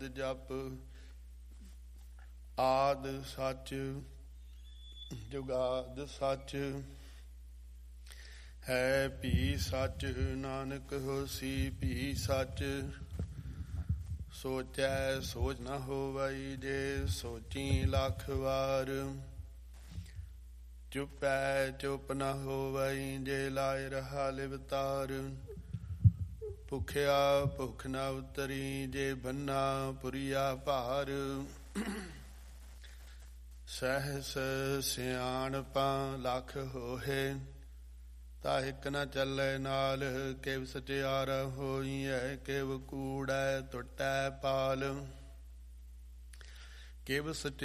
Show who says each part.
Speaker 1: ਸ਼ਬਦ ਜਪ। ਆਦ ਸੱਚ ਜੁਗਾਦ ਸੱਚ, ਹੈ ਭੀ ਸੱਚ ਨਾਨਕ ਹੋਸੀ ਭੀ ਸੱਚ। ਸੋਚੈ ਸੋਚ ਨ ਹੋਵਈ, ਜੇ ਸੋਚੀ ਲੱਖ ਵਾਰ। ਚੁਪੈ ਚੁਪ ਨ ਹੋਵਈ, ਜੇ ਲਾਇ ਰਹਾ ਲਿਵਤਾਰ। ਭੁਖਿਆ ਭੁਖ ਨ ਉਤਰੀ, ਜੇ ਬੰਨਾ ਪੁਰੀਆ ਭਾਰ। ਸਹਿਸ ਸਿਆਣਪਾਂ ਲੱਖ ਹੋਹੇ, ਤਾ ਇੱਕ ਨ ਚੱਲੇ ਨਾਲ। ਕਿਵ ਸਚਿਆਰ ਹੋਈਐ, ਕਿਵ ਕੂੜੈ ਟੁੱਟੈ ਪਾਲ। ਕਿਵ